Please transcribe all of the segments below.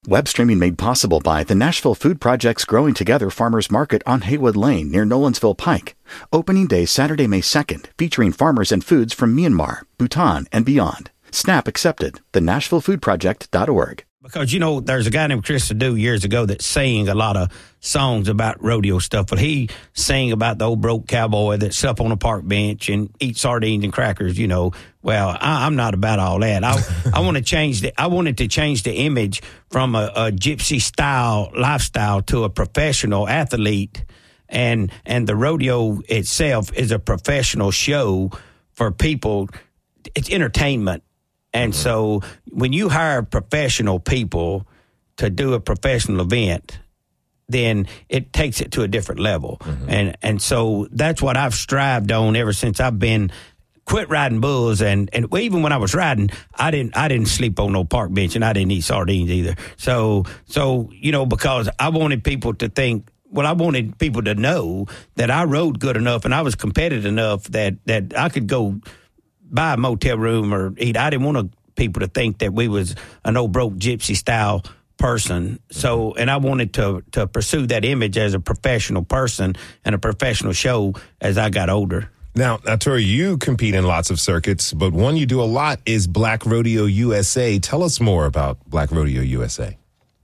Web streaming made possible by the Nashville Food Project's Growing Together Farmers Market on Haywood Lane near Nolensville Pike. Opening day Saturday, May 2nd, featuring farmers and foods from Myanmar, Bhutan, and beyond. SNAP accepted. TheNashvilleFoodProject.org. Because, there's a guy named Chris Adu years ago that sang a lot of songs about rodeo stuff, but he sang about the old broke cowboy that slept on a park bench and eat sardines and crackers, Well, I'm not about all that. I want to change I wanted to change the image from a gypsy style lifestyle to a professional athlete, and the rodeo itself is a professional show for people. It's entertainment. And so when you hire professional people to do a professional event, then it takes it to a different level. Mm-hmm. And so that's what I've strived on ever since I've been quit riding bulls. And even when I was riding, I didn't sleep on no park bench, and I didn't eat sardines either. So because I wanted people to think, I wanted people to know that I rode good enough and I was competitive enough that I could go buy a motel room or eat. I didn't want people to think that we was an old broke gypsy style person. So, and I wanted to pursue that image as a professional person and a professional show as I got older. Now, Tori, you compete in lots of circuits, but one you do a lot is Black Rodeo USA. Tell us more about Black Rodeo USA.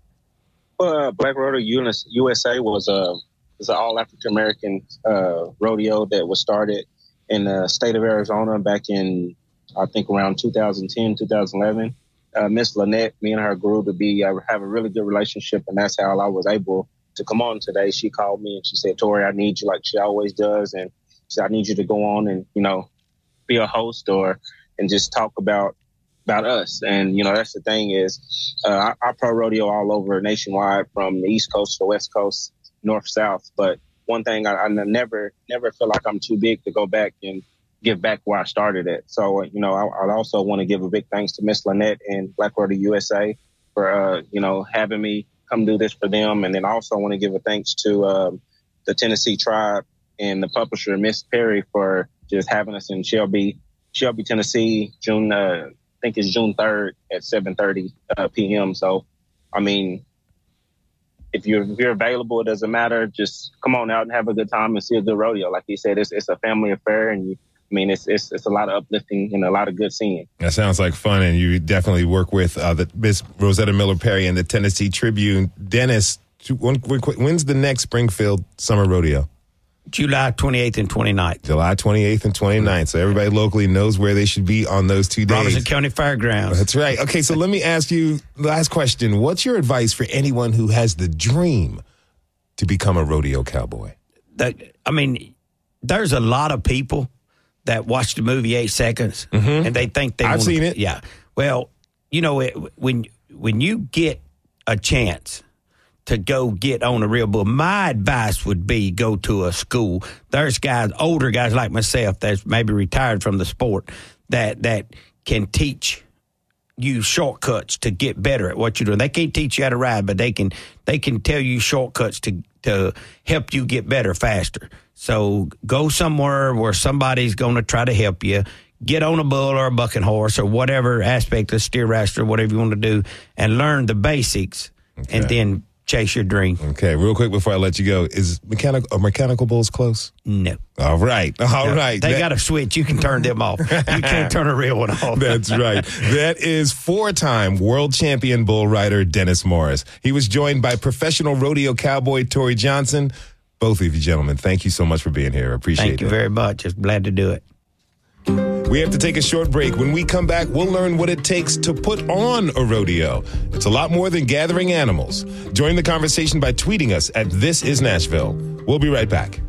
Well, Black Rodeo USA was an all African American rodeo that was started in the state of Arizona back in, I think, around 2010, 2011. Miss Lynette, me and her grew to have a really good relationship, and that's how I was able to come on today. She called me and she said, Tori, I need you like she always does, and she said, I need you to go on and, be a host and just talk about us. And, that's the thing is I pro rodeo all over nationwide, from the East Coast to the West Coast, North, South. But one thing, I never feel like I'm too big to go back and give back where I started at. So, I also want to give a big thanks to Miss Lynette and Black Rodeo USA for, having me come do this for them. And then I also want to give a thanks to the Tennessee Tribe and the publisher, Miss Perry, for just having us in Shelby, Tennessee, June 3rd at 7:30 p.m. So, if you're available, it doesn't matter. Just come on out and have a good time and see a good rodeo. Like you said, it's a family affair, and it's a lot of uplifting and a lot of good seeing. That sounds like fun, and you definitely work with the Miss Rosetta Miller Perry and the Tennessee Tribune. Dennis, when's the next Springfield Summer Rodeo? July 28th and 29th. July 28th and 29th. So everybody locally knows where they should be on those 2 days. Robertson County Fairgrounds. That's right. Okay, so let me ask you the last question. What's your advice for anyone who has the dream to become a rodeo cowboy? There's a lot of people that watch the movie 8 Seconds, and they think I've seen it. Yeah. Well, when you get a chance to go get on a real bull, my advice would be go to a school. There's older guys like myself that's maybe retired from the sport that can teach you shortcuts to get better at what you're doing. They can't teach you how to ride, but they can tell you shortcuts to help you get better faster. So go somewhere where somebody's going to try to help you. Get on a bull or a bucking horse or whatever aspect of steer wrestler, whatever you want to do, and learn the basics, and then chase your dream. Okay, real quick before I let you go, are mechanical bulls close? No. All right. They got a switch. You can turn them off. You can't turn a real one off. That's right. That is 4-time world champion bull rider Dennis Morris. He was joined by professional rodeo cowboy Tori Johnson. Both of you gentlemen, thank you so much for being here. I appreciate it. Thank you very much. Just glad to do it. We have to take a short break. When we come back, we'll learn what it takes to put on a rodeo. It's a lot more than gathering animals. Join the conversation by tweeting us at This Is Nashville. We'll be right back.